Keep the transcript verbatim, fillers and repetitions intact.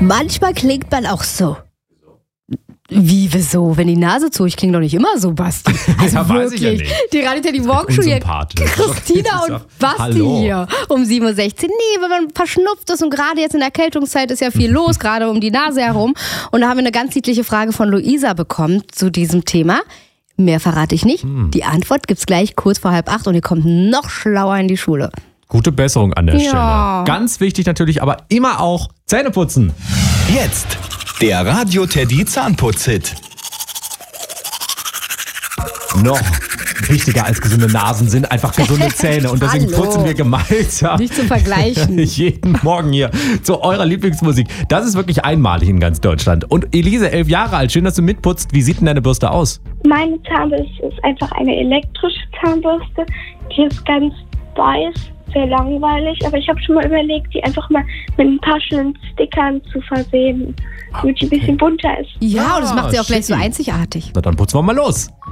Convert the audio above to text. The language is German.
Manchmal klingt man auch so. Wie, wieso? Wenn die Nase zu, ich klinge doch nicht immer so, Basti. Also ja, weiß ich ja nicht. Die Realität, die Morgenshow hier, Christina und Basti Hallo. hier um sieben Uhr sechzehn. Nee, wenn man verschnupft ist und gerade jetzt in der Erkältungszeit ist ja viel los, gerade um die Nase herum. Und da haben wir eine ganz niedliche Frage von Luisa bekommen zu diesem Thema. Mehr verrate ich nicht. Hm. Die Antwort gibt's gleich kurz vor halb acht und ihr kommt noch schlauer in die Schule. Gute Besserung an der Ja. Stelle. Ganz wichtig natürlich, aber immer auch Zähne putzen. Jetzt der Radio Teddy Zahnputz-Hit. Noch wichtiger als gesunde Nasen sind einfach gesunde Zähne. Und deswegen Hallo. putzen wir gemeinsam Nicht zum Vergleichen. jeden Morgen hier zu eurer Lieblingsmusik. Das ist wirklich einmalig in ganz Deutschland. Und Elise, elf Jahre alt, schön, dass du mitputzt. Wie sieht denn deine Bürste aus? Meine Zahnbürste ist einfach eine elektrische Zahnbürste. Die ist ganz weiß, sehr langweilig. Aber ich habe schon mal überlegt, die einfach mal mit ein paar schönen Stickern zu versehen, damit die ein bisschen bunter ist. Ja, und das macht sie auch gleich so schicki. einzigartig. Na, dann putzen wir mal los.